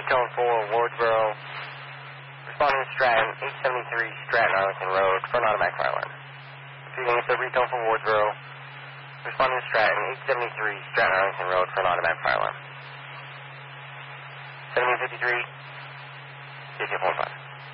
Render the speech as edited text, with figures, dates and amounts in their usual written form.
retone for Wardsboro. Responding to Stratton, 873 Stratton Arlington Road, front automatic fire alarm. Repeating, it's a retone for Wardsboro. Responding to Stratton, 873 Stratton Arlington Road, front automatic fire alarm. 1753, JJ 45.